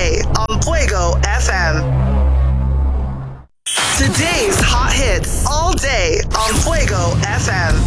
day on Fuego FM. Today's hot hits all day on Fuego FM.